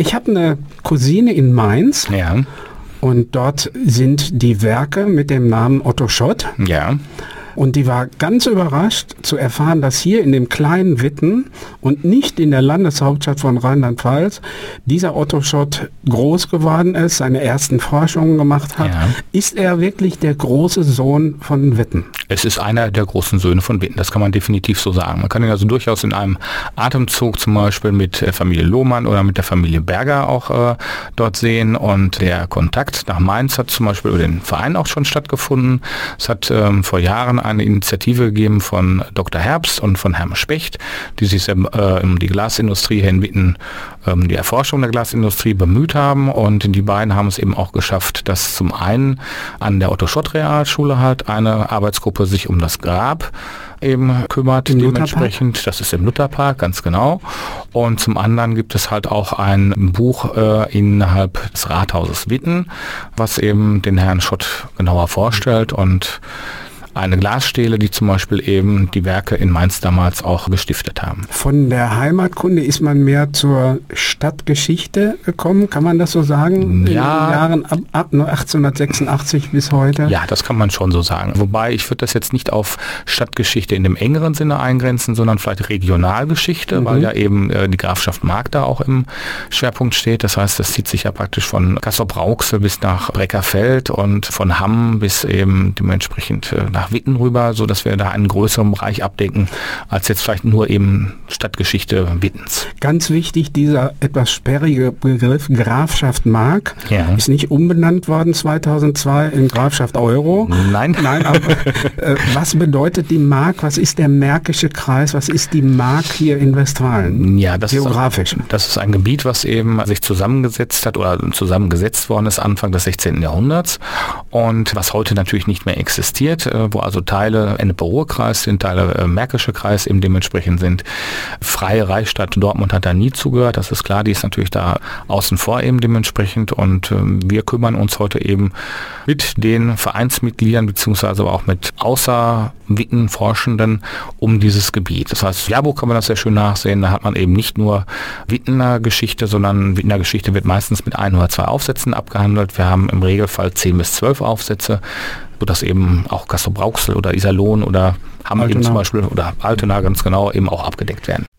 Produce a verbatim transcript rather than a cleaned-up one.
Ich habe eine Cousine in Mainz. Ja. Und dort sind die Werke mit dem Namen Otto Schott. Ja. Und die war ganz überrascht zu erfahren, dass hier in dem kleinen Witten und nicht in der Landeshauptstadt von Rheinland-Pfalz dieser Otto Schott groß geworden ist, seine ersten Forschungen gemacht hat. Ja. Ist er wirklich der große Sohn von Witten? Es ist einer der großen Söhne von Witten, das kann man definitiv so sagen. Man kann ihn also durchaus in einem Atemzug zum Beispiel mit der Familie Lohmann oder mit der Familie Berger auch äh, dort sehen. Und der Kontakt nach Mainz hat zum Beispiel über den Verein auch schon stattgefunden. Es hat ähm, vor Jahren eine Initiative gegeben von Doktor Herbst und von Herrn Specht, die sich sehr, äh, um die Glasindustrie hier in Witten, ähm, die Erforschung der Glasindustrie bemüht haben. Und die beiden haben es eben auch geschafft, dass zum einen an der Otto-Schott-Realschule halt eine Arbeitsgruppe sich um das Grab eben kümmert, Im dementsprechend. Lutherpark? Das ist im Lutherpark, ganz genau. Und zum anderen gibt es halt auch ein Buch äh, innerhalb des Rathauses Witten, was eben den Herrn Schott genauer vorstellt und eine Glasstele, die zum Beispiel eben die Werke in Mainz damals auch gestiftet haben. Von der Heimatkunde ist man mehr zur Stadtgeschichte gekommen, kann man das so sagen? Ja. In den Jahren ab, ab achtzehnhundertsechsundachtzig bis heute? Ja, das kann man schon so sagen. Wobei ich würde das jetzt nicht auf Stadtgeschichte in dem engeren Sinne eingrenzen, sondern vielleicht Regionalgeschichte, mhm. weil ja eben äh, die Grafschaft Mark da auch im Schwerpunkt steht. Das heißt, das zieht sich ja praktisch von Castrop-Rauxel bis nach Breckerfeld und von Hamm bis eben dementsprechend äh, nach Witten rüber, so dass wir da einen größeren Bereich abdecken, als jetzt vielleicht nur eben Stadtgeschichte Wittens. Ganz wichtig, dieser etwas sperrige Begriff Grafschaft Mark ja. ist nicht umbenannt worden zweitausendzwei in Grafschaft Euro. Nein. Nein, aber äh, was bedeutet die Mark? Was ist der Märkische Kreis? Was ist die Mark hier in Westfalen? Ja, das geografisch. Ist auch, das ist ein Gebiet, was eben sich zusammengesetzt hat oder zusammengesetzt worden ist Anfang des sechzehnten Jahrhunderts und was heute natürlich nicht mehr existiert, wo also Teile Ennepe-Ruhr-Kreis sind, Teile äh, Märkische Kreis eben dementsprechend sind. Freie Reichsstadt Dortmund hat da nie zugehört, das ist klar, die ist natürlich da außen vor eben dementsprechend und äh, wir kümmern uns heute eben mit den Vereinsmitgliedern beziehungsweise aber auch mit außer Witten Forschenden um dieses Gebiet. Das heißt, Jahrbuch kann man das sehr schön nachsehen, da hat man eben nicht nur Wittener Geschichte, sondern Wittener Geschichte wird meistens mit ein oder zwei Aufsätzen abgehandelt. Wir haben im Regelfall zehn bis zwölf Aufsätze, sodass eben auch Castrop-Rauxel oder Iserlohn oder Hamm eben zum Beispiel oder Altena ganz genau eben auch abgedeckt werden.